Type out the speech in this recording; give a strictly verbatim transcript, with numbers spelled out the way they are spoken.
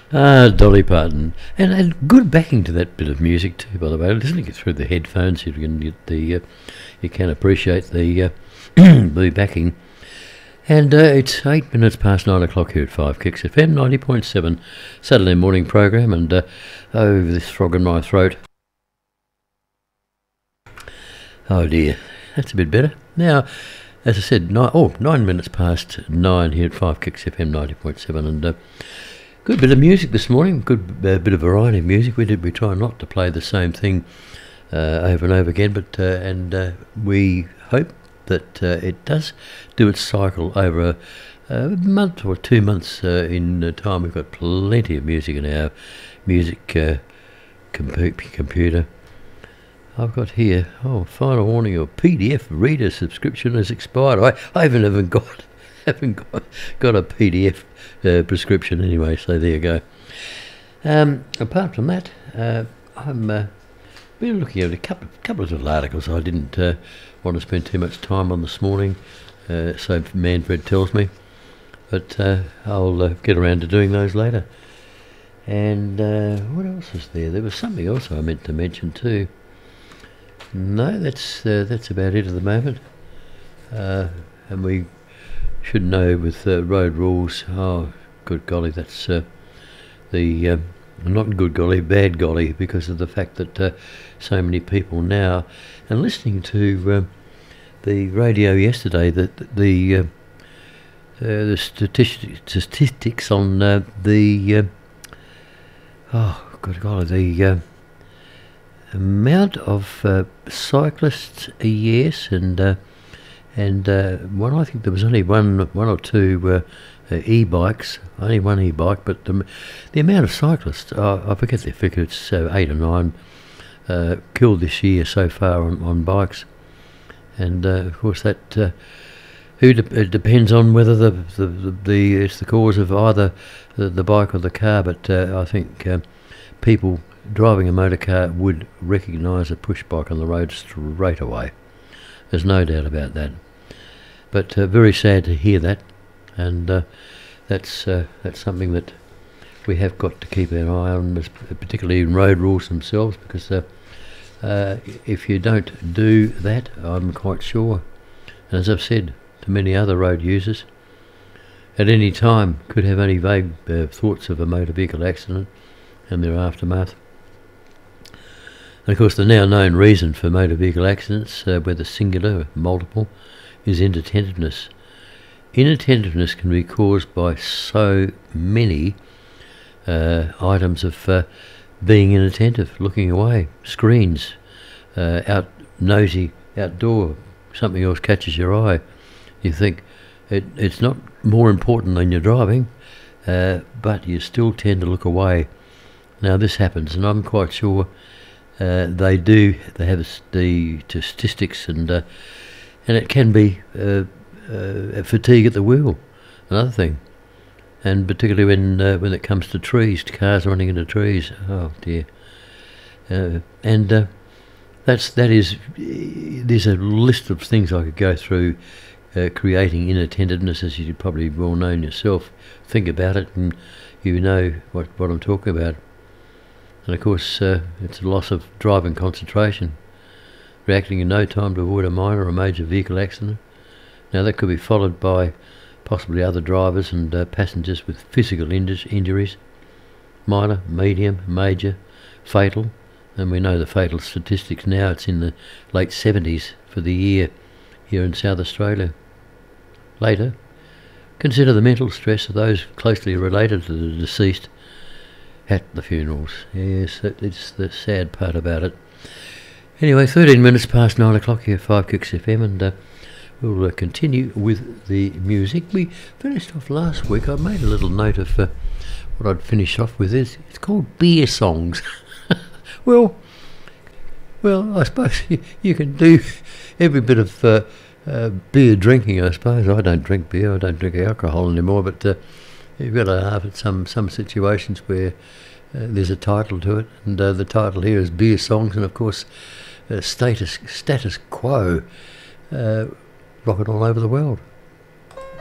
Ah, Dolly Parton, and and good backing to that bit of music too. By the way, listening it through the headphones, you can get the uh, you can appreciate the uh, the backing. And uh, it's eight minutes past nine o'clock here at Five Kicks F M ninety point seven, Saturday morning program, and uh, oh, this frog in my throat. Oh dear, that's a bit better now. As I said, nine, oh, nine minutes past nine here at Five Kicks F M ninety point seven, and uh, good bit of music this morning. Good uh, bit of variety of music. We did. We try not to play the same thing uh, over and over again, but uh, and uh, we hope that uh, it does do its cycle over a, a month or two months uh, in uh, time. We've got plenty of music in our music uh, compu- computer. I've got here, oh, final warning, your P D F reader subscription has expired. I, I haven't even got haven't got, got a P D F uh, prescription anyway, so there you go. Um, apart from that, uh, I'm uh, been looking at a couple, couple of little articles I didn't uh, want to spend too much time on this morning, uh, so Manfred tells me, but uh, I'll uh, get around to doing those later. And uh, what else is there? There was something else I meant to mention too. No, that's uh, that's about it at the moment. Uh, and we should know with uh, road rules, oh, good golly, that's uh, the... Uh, not good golly, bad golly, because of the fact that uh, so many people now, and listening to uh, the radio yesterday, that the uh, uh, the statistics statistics on uh, the uh, oh good golly, the uh, amount of uh, cyclists, yes, and uh, and uh, one I think there was only one one or two. Uh, Uh, e-bikes, only one e-bike, but the, the amount of cyclists, uh, I forget the figure, it's uh, eight or nine uh, killed this year so far on, on bikes, and uh, of course that uh, who de- it depends on whether the the, the the it's the cause of either the, the bike or the car, but uh, I think uh, people driving a motor car would recognise a push bike on the road straight away. There's no doubt about that. But uh, very sad to hear that. And uh, that's uh, that's something that we have got to keep our eye on, particularly in road rules themselves, because uh, uh, if you don't do that, I'm quite sure, and as I've said to many other road users, at any time could have any vague uh, thoughts of a motor vehicle accident and their aftermath. And of course the now known reason for motor vehicle accidents, uh, whether singular or multiple, is inattentiveness. Inattentiveness can be caused by so many uh, items of uh, being inattentive, looking away, screens, uh, out nosy, outdoor, something else catches your eye. You think it, it's not more important than you're driving, uh, but you still tend to look away. Now this happens, and I'm quite sure uh, they do. They have the statistics, and uh, and it can be. Uh, Uh, fatigue at the wheel, another thing, and particularly when uh, when it comes to trees, cars running into trees. Oh dear! Uh, and uh, that's that is. There's a list of things I could go through, uh, creating inattentiveness, as you probably well know yourself. Think about it, and you know what what I'm talking about. And of course, uh, it's a loss of driving concentration, reacting in no time to avoid a minor or major vehicle accident. Now that could be followed by possibly other drivers and uh, passengers with physical inj- injuries, minor, medium, major, fatal, and we know the fatal statistics now, it's in the late seventies for the year here in South Australia. Later, consider the mental stress of those closely related to the deceased at the funerals. Yes, that, it's the sad part about it. Anyway, thirteen minutes past nine o'clock here at Five Kicks F M, and uh, we'll uh, continue with the music. We finished off last week. I made a little note of uh, what I'd finish off with. Is it's called beer songs. well, well, I suppose you, you can do every bit of uh, uh, beer drinking. I suppose I don't drink beer. I don't drink alcohol anymore. But uh, you've got to have some some situations where uh, there's a title to it, and uh, the title here is beer songs, and of course, uh, status status quo. Uh, rocket all over the world.